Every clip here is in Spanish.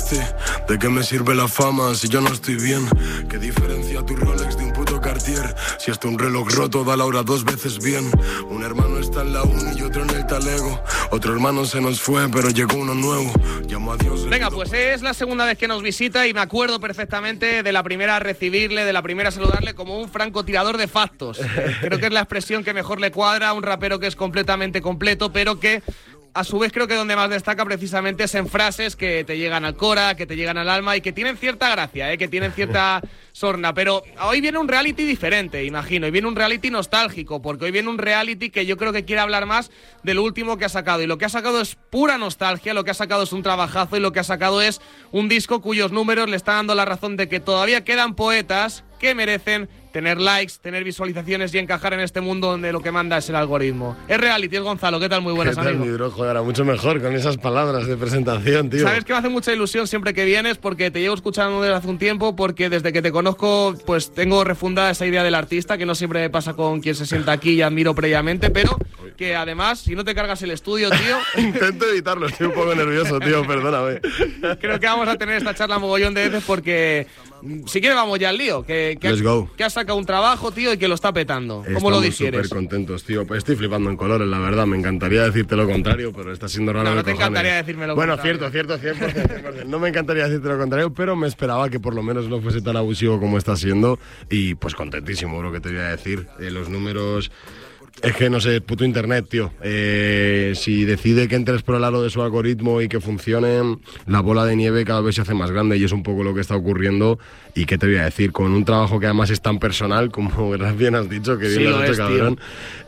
triste. ¿De qué me sirve la fama si yo no estoy bien? ¿Qué diferencia tu Rolex de un puto Cartier? Si hasta un reloj roto da la hora 2 veces bien. Un hermano está en la uni y otro en el talego. Otro hermano se nos fue, pero llegó uno nuevo. Llamo a Dios. Venga, pues es la segunda vez que nos visita y me acuerdo perfectamente de la primera a recibirle, de la primera a saludarle como un francotirador de factos. Creo que es la expresión que mejor le cuadra a un rapero que es completamente completo, pero que a su vez creo que donde más destaca precisamente es en frases que te llegan al cora, que te llegan al alma y que tienen cierta gracia, que tienen cierta sorna. Pero hoy viene un reality diferente, imagino, y viene un reality nostálgico, porque hoy viene un reality que yo creo que quiere hablar más de lo último que ha sacado. Y lo que ha sacado es pura nostalgia, lo que ha sacado es un trabajazo y lo que ha sacado es un disco cuyos números le están dando la razón de que todavía quedan poetas que merecen tener likes, tener visualizaciones y encajar en este mundo donde lo que manda es el algoritmo. Es reality, es Gonzalo. ¿Qué tal? Muy buenas, amigo. ¿Qué tal, mi bro? Joder, mucho mejor con esas palabras de presentación, tío. Sabes que me hace mucha ilusión siempre que vienes porque te llevo escuchando desde hace un tiempo, porque desde que te conozco pues tengo refundada esa idea del artista, que no siempre me pasa con quien se sienta aquí y admiro previamente, pero que además, si no te cargas el estudio, tío... Intento evitarlo, estoy un poco nervioso, tío, perdóname. Creo que vamos a tener esta charla mogollón de veces porque... Si quieres vamos ya al lío, que has sacado un trabajo, tío, y que lo está petando. ¿Cómo lo digieres? Estamos súper contentos, tío. Pues estoy flipando en colores, la verdad. Me encantaría decirte lo contrario, pero está siendo raro. No te encantaría decirme lo contrario. Bueno, cierto, 100%. No me encantaría decirte lo contrario, pero me esperaba que por lo menos no fuese tan abusivo como está siendo. Y pues contentísimo, bro, que te voy a decir. Los números... Es que, no sé, puto internet, tío. Si decide que entres por el aro de su algoritmo y que funcione, la bola de nieve cada vez se hace más grande y es un poco lo que está ocurriendo. Y qué te voy a decir, con un trabajo que además es tan personal, como bien has dicho, que bien lo has hecho, cabrón.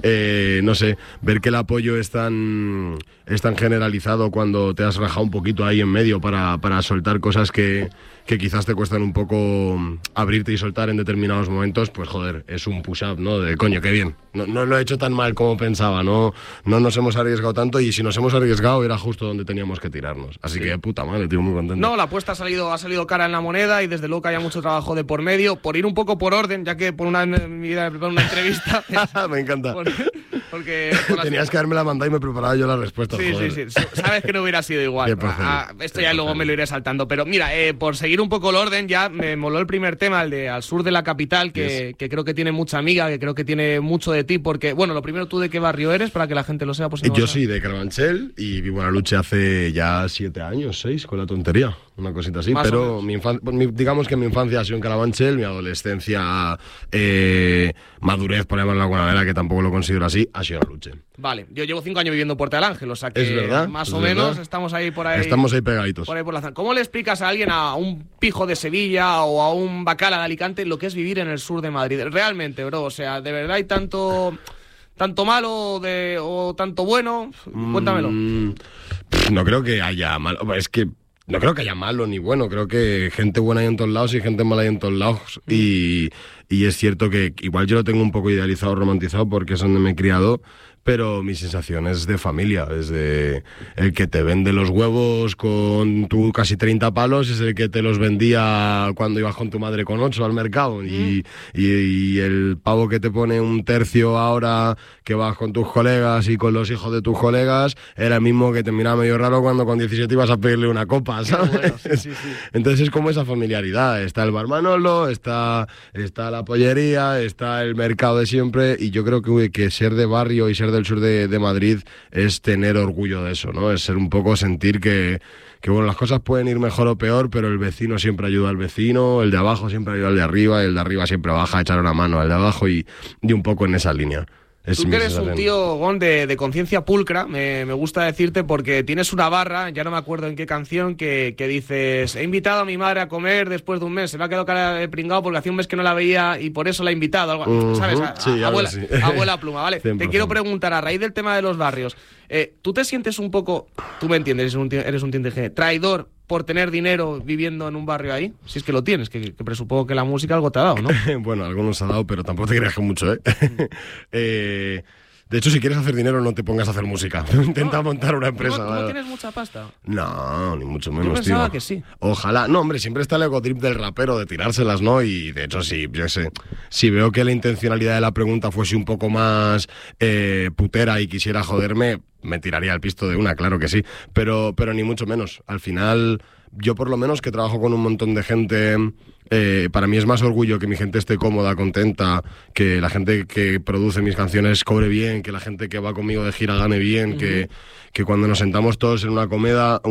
No sé, ver que el apoyo es tan generalizado cuando te has rajado un poquito ahí en medio para soltar cosas que quizás te cuestan un poco abrirte y soltar en determinados momentos, pues joder, es un push-up, ¿no? De coño, qué bien. No lo he hecho tan mal como pensaba, no nos hemos arriesgado tanto y si nos hemos arriesgado era justo donde teníamos que tirarnos. Así que puta madre, tío, muy contento. No, la apuesta ha salido cara en la moneda y desde luego que haya mucho trabajo de por medio. Por ir un poco por orden, ya que por una entrevista... Me encanta. Porque tenías que haberme la mandado y me preparaba yo la respuesta. Sí. Sabes que no hubiera sido igual. Esto ya luego me lo iré saltando. Pero mira, por seguir un poco el orden, ya me moló el primer tema, el de Al sur de la capital, que creo que tiene mucha amiga, que creo que tiene mucho de ti, porque, bueno, lo primero, ¿tú de qué barrio eres? Para que la gente lo sepa. Pues, si no yo sí, de Carabanchel, y vivo en la lucha hace ya 7 años, 6, con la tontería. Una cosita así, más pero digamos que mi infancia ha sido en Carabanchel, mi adolescencia, madurez, por llamarlo de alguna manera, que tampoco lo considero así, ha sido en la lucha. Vale, yo llevo 5 años viviendo en Puerta del Ángel, o sea que es verdad, más o menos estamos ahí por ahí. Estamos ahí pegaditos. Por ahí por la zona. ¿Cómo le explicas a alguien, a un pijo de Sevilla o a un bacala de Alicante, lo que es vivir en el sur de Madrid? Realmente, bro, o sea, ¿de verdad hay tanto malo o tanto bueno? Cuéntamelo. No creo que haya malo, es que no creo que haya malo ni bueno, creo que gente buena hay en todos lados y gente mala hay en todos lados. Y es cierto que igual yo lo tengo un poco idealizado, romantizado, porque es donde me he criado, pero mi sensación es de familia, es de el que te vende los huevos con tu casi 30 palos, es el que te los vendía cuando ibas con tu madre con 8 al mercado, y el pavo que te pone un tercio ahora que vas con tus colegas y con los hijos de tus colegas, era el mismo que te miraba medio raro cuando con 17 ibas a pedirle una copa, ¿sabes? Bueno, sí. Entonces es como esa familiaridad, está el bar Manolo, está la pollería, está el mercado de siempre, y yo creo que ser de barrio y ser del sur de Madrid es tener orgullo de eso, ¿no? Es ser un poco sentir que bueno, las cosas pueden ir mejor o peor, pero el vecino siempre ayuda al vecino, el de abajo siempre ayuda al de arriba, y el de arriba siempre baja a echar una mano al de abajo, y un poco en esa línea. Tú que eres un tío, Gon, de conciencia pulcra, me gusta decirte, porque tienes una barra, ya no me acuerdo en qué canción, que dices: he invitado a mi madre a comer después de un mes, se me ha quedado cara de pringado porque hacía un mes que no la veía y por eso la he invitado, algo, ¿sabes? Sí, abuela pluma, ¿vale? 100%. Te quiero preguntar, a raíz del tema de los barrios, ¿tú te sientes un poco, tú me entiendes, eres un tío inteligente, traidor por tener dinero viviendo en un barrio ahí? Si es que lo tienes, que presupongo que la música algo te ha dado, ¿no? Bueno, algo nos ha dado, pero tampoco te creas que mucho, ¿eh? De hecho, si quieres hacer dinero, no te pongas a hacer música. Intenta montar una empresa. ¿No tienes mucha pasta? No, ni mucho menos, tío. Yo pensaba que sí. Ojalá. No, hombre, siempre está el egotrip del rapero, de tirárselas, ¿no? Y de hecho, sí, yo sé. Si veo que la intencionalidad de la pregunta fuese un poco más putera y quisiera joderme, me tiraría al pisto de una, claro que sí. Pero ni mucho menos. Al final yo por lo menos que trabajo con un montón de gente, para mí es más orgullo que mi gente esté cómoda, contenta, que la gente que produce mis canciones cobre bien, que la gente que va conmigo de gira gane bien, que cuando nos sentamos todos en una comida,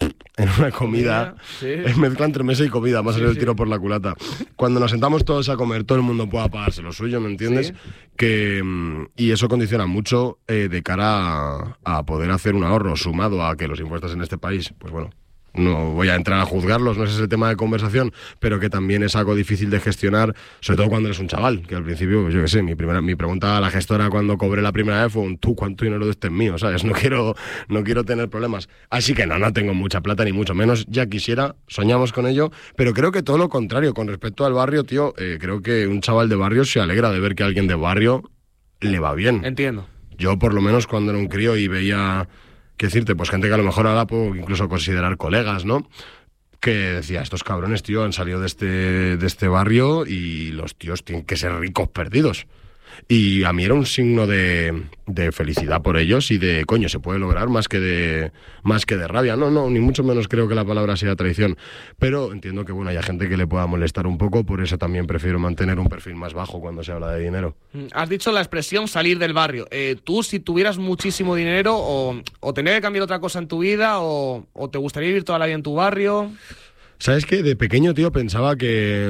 sí. mezcla entre mesa y comida, más el tiro por la culata. Cuando nos sentamos todos a comer, todo el mundo pueda pagarse lo suyo, ¿me entiendes? Sí. Y eso condiciona mucho de cara a poder hacer un ahorro, sumado a que los impuestos en este país, pues bueno, no voy a entrar a juzgarlos, no ese es el tema de conversación, pero que también es algo difícil de gestionar, sobre todo cuando eres un chaval, que al principio, pues yo qué sé, mi pregunta a la gestora cuando cobré la primera vez fue ¿tú cuánto dinero de este es mío? ¿Sabes? No quiero tener problemas. Así que no tengo mucha plata, ni mucho menos, ya quisiera, soñamos con ello, pero creo que todo lo contrario, con respecto al barrio, tío, creo que un chaval de barrio se alegra de ver que a alguien de barrio le va bien. Entiendo. Yo, por lo menos, cuando era un crío y veía... ¿Qué decirte? Pues gente que a lo mejor ahora puedo incluso considerar colegas, ¿no? Que decía, estos cabrones, tío, han salido de este barrio y los tíos tienen que ser ricos perdidos. Y a mí era un signo de felicidad por ellos y de, coño, se puede lograr más que de rabia. No, ni mucho menos creo que la palabra sea traición. Pero entiendo que, bueno, hay gente que le pueda molestar un poco, por eso también prefiero mantener un perfil más bajo cuando se habla de dinero. Has dicho la expresión salir del barrio. Tú, si tuvieras muchísimo dinero, o tendría que cambiar otra cosa en tu vida, o te gustaría vivir toda la vida en tu barrio... ¿Sabes qué? De pequeño, tío, pensaba que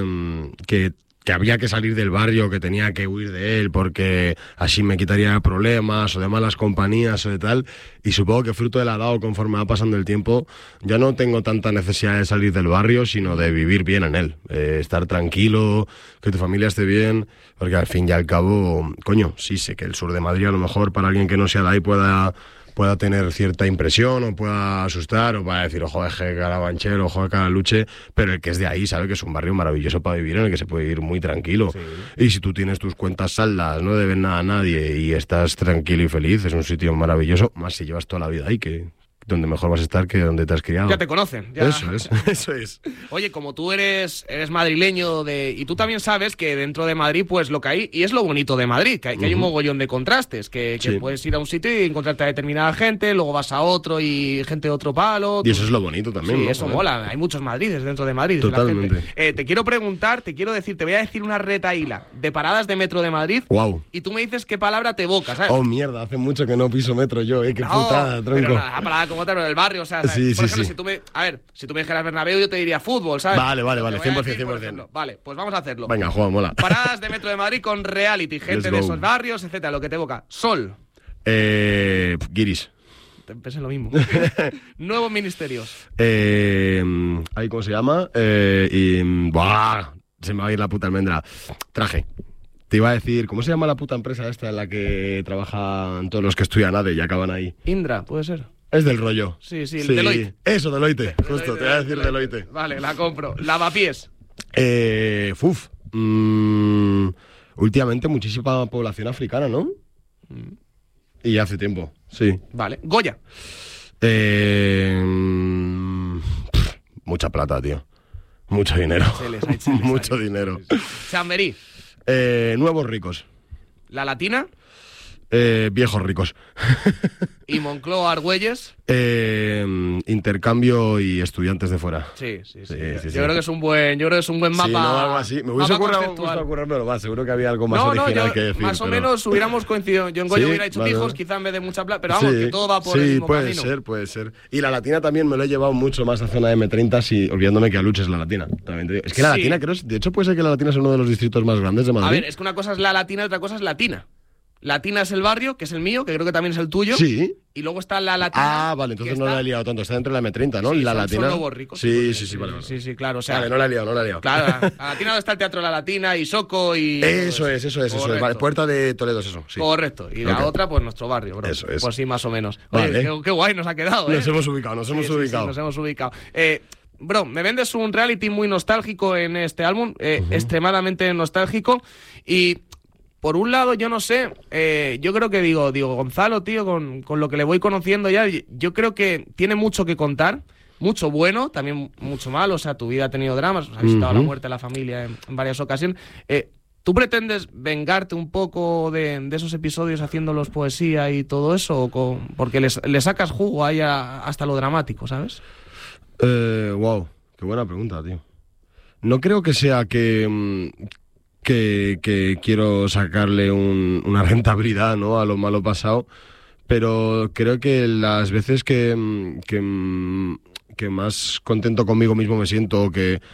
había que salir del barrio, que tenía que huir de él porque así me quitaría problemas o de malas compañías o de tal, y supongo que fruto de la edad o conforme va pasando el tiempo ya no tengo tanta necesidad de salir del barrio, sino de vivir bien en él, estar tranquilo, que tu familia esté bien, porque al fin y al cabo, coño, sí sé que el sur de Madrid a lo mejor para alguien que no sea de ahí pueda tener cierta impresión o pueda asustar o pueda decir, ojo de Carabanchel, ojo de Caraluche, pero el que es de ahí sabe que es un barrio maravilloso para vivir, en el que se puede vivir muy tranquilo. Sí. Y si tú tienes tus cuentas saldas, no debes nada a nadie y estás tranquilo y feliz, es un sitio maravilloso, más si llevas toda la vida ahí, que donde mejor vas a estar que donde te has criado. Ya te conocen. Ya. Eso es. Oye, como tú eres madrileño y tú también sabes que dentro de Madrid, pues lo que hay, y es lo bonito de Madrid, que hay un mogollón de contrastes, que puedes ir a un sitio y encontrarte a determinada gente, luego vas a otro y gente de otro palo. Y eso es lo bonito también, sí, ¿no? Eso mola, hay muchos Madrides dentro de Madrid. Totalmente. La gente. Te quiero preguntar, te voy a decir una retahíla de paradas de metro de Madrid. Wow. Y tú me dices qué palabra te evoca, ¿sabes? Oh, mierda, hace mucho que no piso metro yo, qué putada, tronco. Pero la parada como tal, del barrio, o sea, sí, por ejemplo, sí. si tú me dijeras Bernabéu, yo te diría fútbol, ¿sabes? Vale, 100%. Vale, pues vamos a hacerlo. Venga, juega, mola. Paradas de metro de Madrid con reality, gente de esos barrios, etcétera, lo que te evoca. Sol. Guiris. Pensé en lo mismo. Nuevos ministerios. ¿Cómo se llama? ¡Buah! Se me va a ir la puta almendra. Traje. Te iba a decir, ¿cómo se llama la puta empresa esta en la que trabajan todos los que estudian ADE y acaban ahí? Indra, ¿puede ser? Es del rollo. Sí, el Deloitte. Eso, Deloitte. Justo, te voy a decir Deloitte. Vale, la compro. Lavapiés. Últimamente muchísima población africana, ¿no? Y hace tiempo, sí. Vale. Goya. Mucha plata, tío. Mucho dinero. Mucho dinero. Chamberí. Nuevos ricos. La Latina. Viejos ricos. ¿Y Moncloa, Argüelles? Intercambio y estudiantes de fuera. Sí. Yo creo que es un buen mapa. Sí, no, algo así. Me hubiese ocurrido más. Seguro que había algo más original que decir. Más o menos hubiéramos coincidido. Yo en Goya hubiera hecho pijos, quizá en vez de mucha plata. Pero vamos, que todo va por el mismo camino. Sí, puede ser. Y la Latina también me lo he llevado mucho más a zona M30, olvidándome que Aluche es la Latina. También te digo. Es que la Latina, creo, de hecho puede ser que la Latina sea uno de los distritos más grandes de Madrid. A ver, es que una cosa es la Latina y otra cosa es Latina. Latina es el barrio, que es el mío, que creo que también es el tuyo. Sí. Y luego está la Latina. Ah, vale, entonces no la he liado tanto. Está dentro de la M30, ¿no? Sí, la Latina. Son nuevos ricos. Sí, vale. Sí, claro. O sea, vale, no la he liado. Claro, la Latina donde está el Teatro de la Latina y Soco y... Eso es. Vale, Puerta de Toledo es eso, sí. Correcto. Y la otra, pues nuestro barrio, bro. Eso es. Pues sí, más o menos. Oye, vale. Qué guay nos ha quedado, Nos hemos ubicado. Sí, nos hemos ubicado. Bro, me vendes un reality muy nostálgico en este álbum, extremadamente nostálgico, y... Por un lado, yo no sé, yo creo que digo Gonzalo, tío, con lo que le voy conociendo ya, yo creo que tiene mucho que contar, mucho bueno, también mucho malo, o sea, tu vida ha tenido dramas, has visitado la muerte de la familia en varias ocasiones. ¿Tú pretendes vengarte un poco de esos episodios haciéndolos poesía y todo eso? Porque le sacas jugo ahí hasta lo dramático, ¿sabes? Wow, qué buena pregunta, tío. No creo que sea que quiero sacarle una rentabilidad, ¿no?, a lo malo pasado, pero creo que las veces que más contento conmigo mismo me siento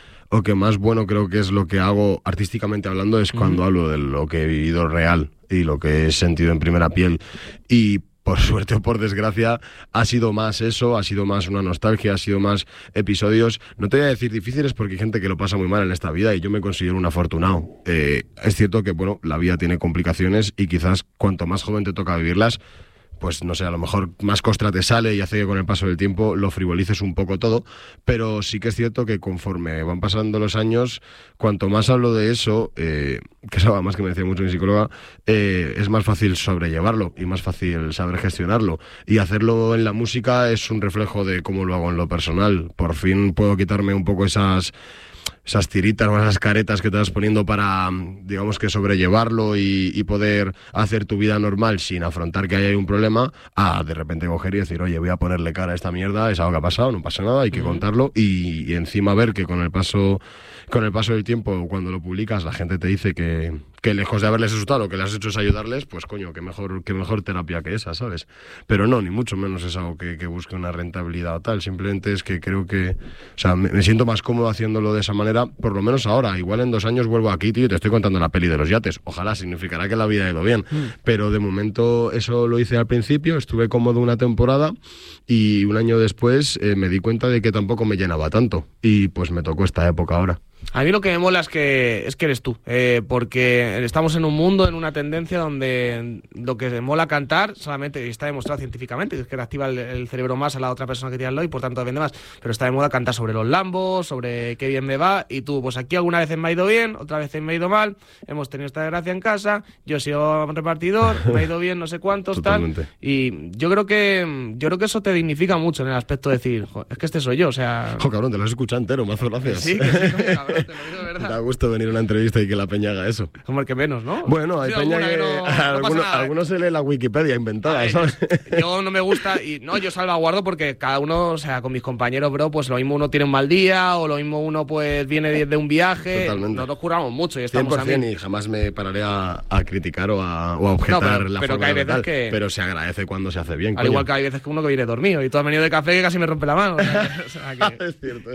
o que más bueno creo que es lo que hago artísticamente hablando es cuando hablo de lo que he vivido real y lo que he sentido en primera piel. Y por suerte o por desgracia, ha sido más eso, ha sido más una nostalgia, ha sido más episodios, no te voy a decir difíciles porque hay gente que lo pasa muy mal en esta vida y yo me considero un afortunado. Es cierto que, bueno, la vida tiene complicaciones y quizás cuanto más joven te toca vivirlas, pues no sé, a lo mejor más costra te sale y hace que con el paso del tiempo lo frivolices un poco todo, pero sí que es cierto que conforme van pasando los años, cuanto más hablo de eso, que es algo más que me decía mucho mi psicóloga, es más fácil sobrellevarlo y más fácil saber gestionarlo. Y hacerlo en la música es un reflejo de cómo lo hago en lo personal. Por fin puedo quitarme un poco esas tiritas o esas caretas que te vas poniendo para, digamos, que sobrellevarlo y poder hacer tu vida normal sin afrontar que hay un problema, a de repente coger y decir, oye, voy a ponerle cara a esta mierda, es algo que ha pasado, no pasa nada, hay que contarlo y encima ver que con el paso del tiempo, cuando lo publicas, la gente te dice que lejos de haberles asustado, lo que le has hecho es ayudarles, pues coño, qué mejor terapia que esa, ¿sabes? Pero no, ni mucho menos es algo que busque una rentabilidad o tal, simplemente es que creo que, o sea, me siento más cómodo haciéndolo de esa manera, por lo menos ahora. Igual en 2 años vuelvo aquí, tío, y te estoy contando la peli de los yates. Ojalá, significará que la vida ha ido bien. Pero de momento eso lo hice al principio, estuve cómodo una temporada y 1 año después me di cuenta de que tampoco me llenaba tanto y pues me tocó esta época ahora. A mí lo que me mola es que eres tú, porque estamos en un mundo, en una tendencia donde lo que se mola cantar solamente está demostrado científicamente, que es que le activa el cerebro más a la otra persona que tiene al lado y por tanto vende más, pero está de moda cantar sobre los lambos, sobre qué bien me va, y tú, pues aquí alguna vez me ha ido bien, otra vez me ha ido mal, hemos tenido esta desgracia en casa, yo he sido repartidor, me ha ido bien no sé cuántos, Totalmente. tal, y yo creo que eso te dignifica mucho en el aspecto de decir, es que este soy yo, o sea... Jo, cabrón, te lo has escuchado entero, mazo gracias. Sí, cabrón, te lo digo de verdad. Da gusto venir a una entrevista y que la peña haga eso. Como el que menos, ¿no? Bueno, hay peña que no pasa nada. algunos se lee la Wikipedia inventada, ¿sabes? Yo no me gusta y no, yo salvaguardo porque cada uno, o sea, con mis compañeros, bro, pues lo mismo uno tiene un mal día o lo mismo uno pues viene de un viaje. Totalmente. Nosotros curramos mucho y estamos 100% y jamás me pararé a criticar o a objetar no, la pero forma que hay de veces tal, que... pero se agradece cuando se hace bien. Al igual que hay veces que uno que viene dormido y tú has venido de café que casi me rompe la mano. O sea, es cierto.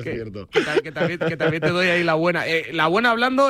Que también te doy ahí la buena. La buena hablando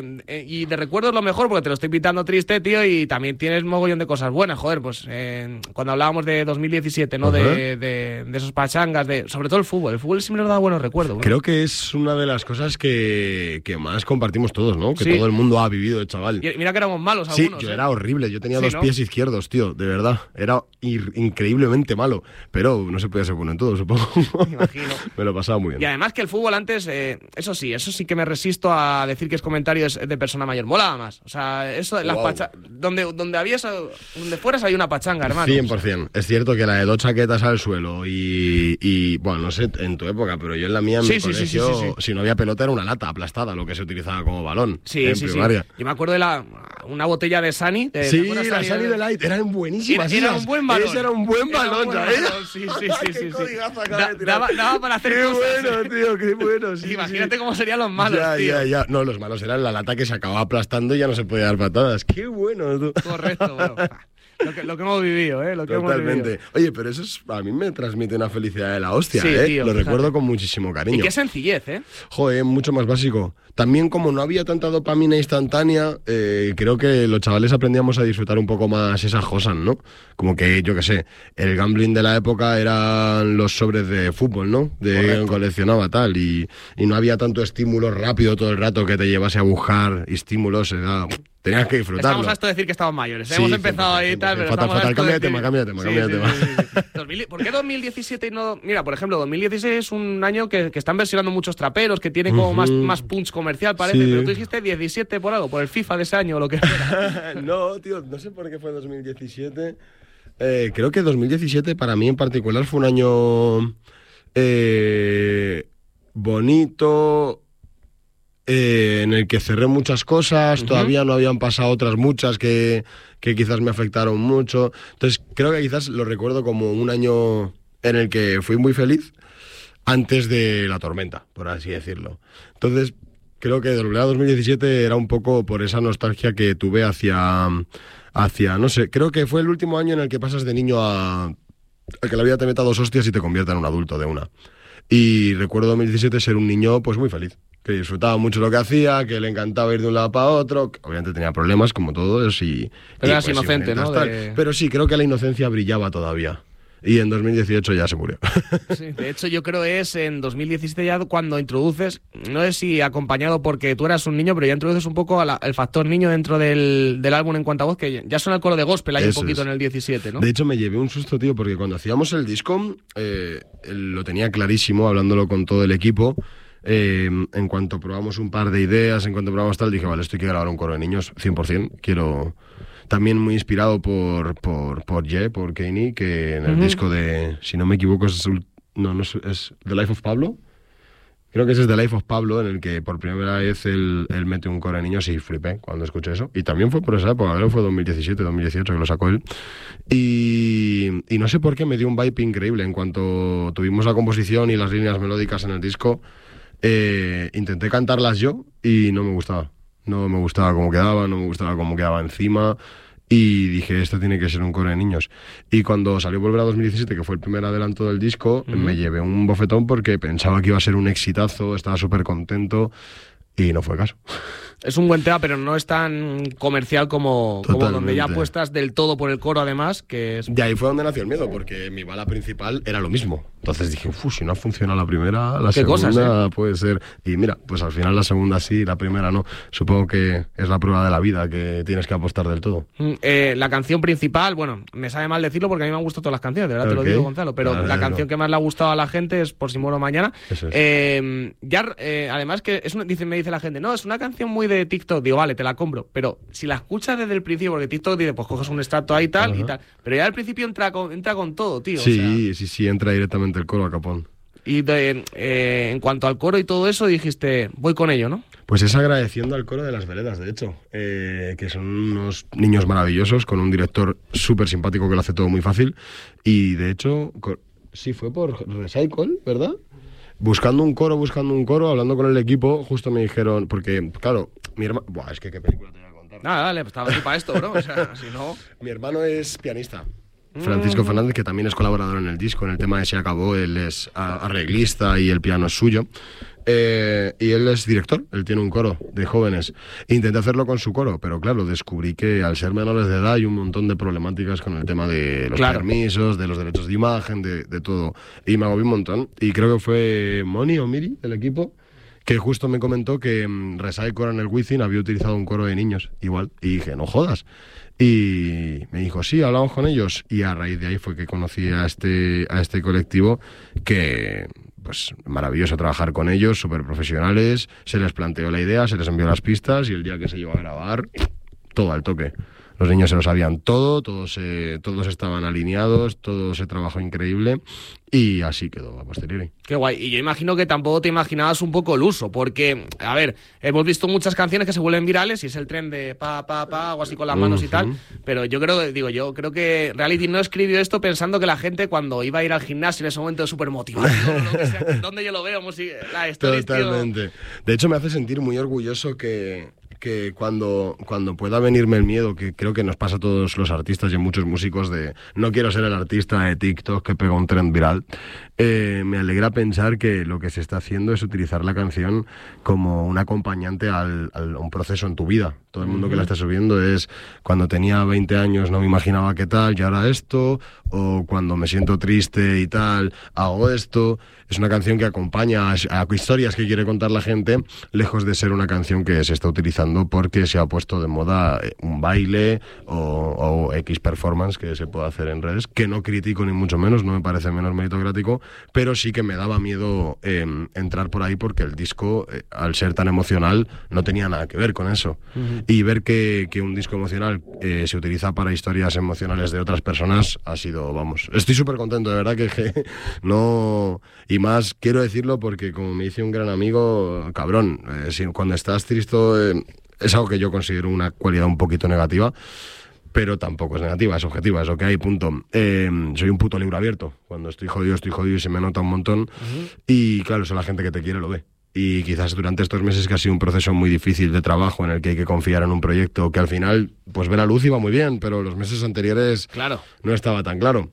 y de recuerdos lo mejor porque te lo estoy pintando triste, tío, y también tienes mogollón de cosas buenas, joder, pues cuando hablábamos de 2017, ¿no? De esos pachangas, sobre todo el fútbol siempre nos da buenos recuerdos, ¿no? Creo que es una de las cosas que más compartimos todos, ¿no? Que sí. Todo el mundo ha vivido de chaval. Y mira que éramos malos algunos. Sí, yo era horrible, yo tenía Sí, 2 ¿no? pies izquierdos, tío, de verdad. Era increíblemente malo, pero no se podía ser bueno en todo, supongo. Me imagino. Me lo pasaba muy bien. Y además que el fútbol antes, eso sí que me resisto a decir que es comentarios de persona mayor. Molaba más. O sea, eso, donde fueras hay una pachanga, hermano. 100%. Es cierto que la de 2 chaquetas al suelo y bueno, no sé en tu época, pero yo en la mía, en mi colegio, si no había pelota era una lata aplastada, lo que se utilizaba como balón en primaria. Yo me acuerdo de una botella de Sani. Sí, la Sani de Light, eran buenísimas. Era un buen balón. Ese era un buen balón, ¿sabes? Sí. Qué codigazo acabas de tirar. Daba para hacer cosas. Qué bueno, tío, qué bueno. Sí, imagínate cómo serían los malos, tío. Ya. No, los malos eran la lata que se acababa aplastando y ya no se podía dar patadas. Qué bueno, tú. Correcto, bueno. Lo que hemos vivido, Totalmente. Oye, pero eso a mí me transmite una felicidad de la hostia, sí, ¿eh? Tío, lo recuerdo con muchísimo cariño. Y qué sencillez, ¿eh? Joder, mucho más básico. También como no había tanta dopamina instantánea, creo que los chavales aprendíamos a disfrutar un poco más esas cosas, ¿no? Como que, yo qué sé, el gambling de la época eran los sobres de fútbol, ¿no? De coleccionaba tal, y no había tanto estímulo rápido todo el rato que te llevase a buscar estímulos, tenías que disfrutarlo. Estamos a esto de decir que estamos mayores. Hemos empezado ahí y tal, pero fatal. Cambia de tema. ¿Por qué 2017 y no...? Mira, por ejemplo, 2016 es un año que están versionando muchos traperos, que tiene como más punch comercial, parece, pero tú dijiste 17 por algo, por el FIFA de ese año o lo que fuera. No, tío, no sé por qué fue 2017. Creo que 2017 para mí en particular fue un año bonito, en el que cerré muchas cosas, todavía no habían pasado otras muchas que quizás me afectaron mucho. Entonces creo que quizás lo recuerdo como un año en el que fui muy feliz, antes de la tormenta, por así decirlo. Entonces, creo que Doblea 2017 era un poco por esa nostalgia que tuve hacia, no sé, creo que fue el último año en el que pasas de niño a que la vida te meta 2 hostias y te convierta en un adulto de una. Y recuerdo 2017 ser un niño pues muy feliz, que disfrutaba mucho lo que hacía, que le encantaba ir de un lado para otro, que obviamente tenía problemas como todos pero eras pues, inocente, ¿no? Pero sí, creo que la inocencia brillaba todavía. Y en 2018 ya se murió. Sí, de hecho, yo creo es en 2017 ya cuando introduces, no sé si acompañado porque tú eras un niño, pero ya introduces un poco el factor niño dentro del álbum en cuanto a voz, que ya suena el coro de gospel ahí un poquito en el 17, ¿no? De hecho, me llevé un susto, tío, porque cuando hacíamos el disco, lo tenía clarísimo, hablándolo con todo el equipo. En cuanto probamos un par de ideas, en cuanto probamos tal, dije, vale, esto hay que grabar un coro de niños, 100%. Quiero... También muy inspirado por Kanye, que en el disco de, si no me equivoco, es The Life of Pablo. Creo que ese es The Life of Pablo, en el que por primera vez él mete un coro de niños y flipé cuando escuché eso. Y también fue por esa época, creo que fue 2017, 2018 que lo sacó él. Y no sé por qué me dio un vibe increíble. En cuanto tuvimos la composición y las líneas melódicas en el disco, intenté cantarlas yo y no me gustaba. No me gustaba cómo quedaba, no me gustaba cómo quedaba encima. Y dije, esto tiene que ser un coro de niños. Y cuando salió Volver a 2017, que fue el primer adelanto del disco, me llevé un bofetón porque pensaba que iba a ser un exitazo, estaba súper contento y no fue caso. Es un buen tema, pero no es tan comercial como donde ya apuestas del todo por el coro, además, que es... De ahí fue donde nació el miedo, porque mi bala principal era lo mismo. Entonces dije, si no ha funcionado la primera, la segunda cosas, puede ser... Y mira, pues al final la segunda sí, la primera no. Supongo que es la prueba de la vida, que tienes que apostar del todo. La canción principal, bueno, me sabe mal decirlo porque a mí me han gustado todas las canciones, de verdad te lo digo, Gonzalo, pero la canción que más le ha gustado a la gente es Por si muero mañana. Eso es. Además que me dice la gente, no, es una canción muy de TikTok. Digo, vale, te la compro, pero si la escuchas desde el principio, porque TikTok dice, pues coges un extracto ahí y tal, pero ya al principio entra con todo, tío. Sí, entra directamente el coro a capón. Y en cuanto al coro y todo eso, dijiste, voy con ello, ¿no? Pues es agradeciendo al coro de Las Veredas, de hecho, que son unos niños maravillosos, con un director súper simpático que lo hace todo muy fácil, y de hecho, sí fue por Recycle, ¿verdad? Buscando un coro, hablando con el equipo, justo me dijeron, porque, claro, mi hermano... Buah, es que qué película te voy a contar. Nada, dale, pues estaba aquí para esto, bro, o sea, si no... Mi hermano es pianista. Francisco Fernández, que también es colaborador en el disco, en el tema de Se Acabó, él es arreglista y el piano es suyo. Y él es director, él tiene un coro de jóvenes. Intenté hacerlo con su coro, pero claro, descubrí que al ser menores de edad hay un montón de problemáticas con el tema de los permisos, de los derechos de imagen, de todo. Y me agobié un montón. Y creo que fue Moni o Miri, del equipo, que justo me comentó que Recycle en el Wizzing había utilizado un coro de niños, igual. Y dije, no jodas. Y me dijo, sí, hablamos con ellos. Y a raíz de ahí fue que conocí a este colectivo, que pues maravilloso trabajar con ellos, súper profesionales. Se les planteó la idea, se les envió las pistas y el día que se llegó a grabar, todo al toque. Los niños se lo sabían todo, todos estaban alineados, todo se trabajó increíble y así quedó a posteriori. Qué guay. Y yo imagino que tampoco te imaginabas un poco el uso, porque, a ver, hemos visto muchas canciones que se vuelven virales y es el tren de pa, o así con las manos y tal, pero yo creo que Reality no escribió esto pensando que la gente cuando iba a ir al gimnasio en ese momento súper motivado, lo que sea, donde yo lo veo, la historia. Totalmente. De hecho, me hace sentir muy orgulloso que cuando pueda venirme el miedo, que creo que nos pasa a todos los artistas y a muchos músicos, de no quiero ser el artista de TikTok que pega un trend viral, me alegra pensar que lo que se está haciendo es utilizar la canción como un acompañante a un proceso en tu vida. Todo el mundo que la está subiendo es, cuando tenía 20 años no me imaginaba qué tal y ahora esto, o cuando me siento triste y tal, hago esto. Es una canción que acompaña a historias que quiere contar la gente, lejos de ser una canción que se está utilizando porque se ha puesto de moda un baile o X performance que se puede hacer en redes, que no critico ni mucho menos, no me parece menos meritocrático, pero sí que me daba miedo entrar por ahí porque el disco, al ser tan emocional, no tenía nada que ver con eso. Y ver que un disco emocional se utiliza para historias emocionales de otras personas ha sido, vamos, estoy súper contento, de verdad que no... Y más quiero decirlo porque, como me dice un gran amigo, cabrón, cuando estás triste, es algo que yo considero una cualidad un poquito negativa, pero tampoco es negativa, es objetiva, es lo que hay, punto. Soy un puto libro abierto. Cuando estoy jodido y se me nota un montón. Y claro, eso la gente que te quiere lo ve. Y quizás durante estos meses, que ha sido un proceso muy difícil de trabajo en el que hay que confiar en un proyecto que al final pues ve la luz y va muy bien, pero los meses anteriores no estaba tan claro.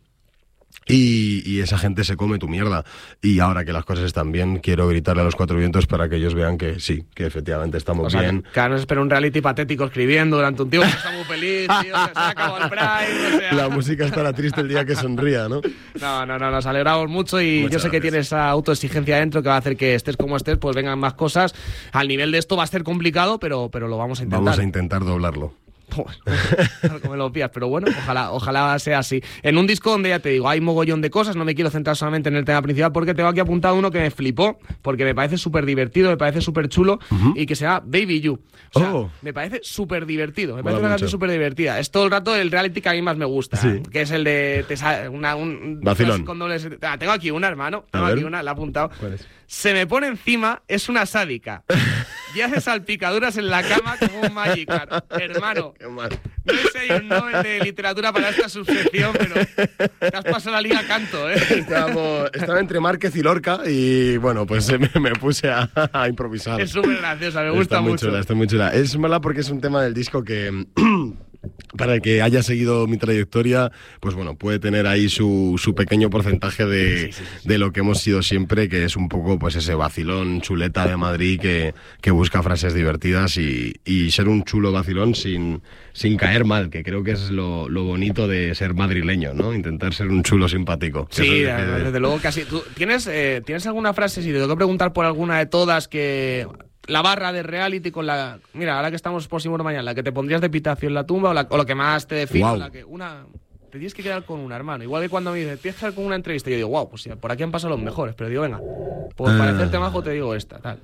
Y esa gente se come tu mierda. Y ahora que las cosas están bien, quiero gritarle a los cuatro vientos para que ellos vean que sí, que efectivamente estamos bien. Claro, no espera un reality patético escribiendo durante un tiempo que está muy feliz, tío, se ha acabado el Prime, o sea. La música estará triste el día que sonría, ¿no? No, nos alegramos mucho y Muchas yo sé que gracias. tienes esa autoexigencia dentro que va a hacer que estés como estés, pues vengan más cosas. Al nivel de esto va a ser complicado, pero lo vamos a intentar. Vamos a intentar doblarlo. Como me lo pillas, pero bueno, ojalá sea así. En un disco donde ya te digo, hay mogollón de cosas, no me quiero centrar solamente en el tema principal porque tengo aquí apuntado uno que me flipó, porque me parece súper divertido, me parece súper chulo y que se llama Baby You. O sea, me parece súper divertido, me parece una canción súper divertida. Es todo el rato el reality que a mí más me gusta, que es el de un vacilón. Con dobles, tengo aquí una, hermano, la he apuntado. ¿Cuál es? Se me pone encima, es una sádica. Y hace salpicaduras en la cama como un Magikarp. Hermano, no sé si hay un Nobel de literatura para esta subsección, pero te has pasado la liga canto, ¿eh? Estaba entre Márquez y Lorca y bueno, pues me puse a improvisar. Es súper graciosa, me gusta mucho. Está muy chula. Es mala porque es un tema del disco que... para el que haya seguido mi trayectoria, pues bueno, puede tener ahí su pequeño porcentaje de lo que hemos sido siempre, que es un poco pues ese vacilón chuleta de Madrid que busca frases divertidas y ser un chulo vacilón sin caer mal, que creo que es lo bonito de ser madrileño, ¿no? Intentar ser un chulo simpático. Sí, desde luego casi. ¿Tú tienes alguna frase, si te tengo que preguntar por alguna de todas, que... La barra de reality con la... Mira, ahora que estamos próximos mañana, la que te pondrías de epitafio en la tumba o lo que más te define, wow. Te tienes que quedar con una, hermano. Igual que cuando me dices, tienes que quedar con una entrevista, yo digo, wow, pues por aquí han pasado los mejores, pero digo, venga, por parecerte majo te digo esta, tal.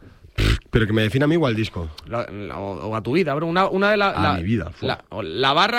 Pero que me defina a mí igual el disco. O a tu vida, bro. Una de mi vida. La barra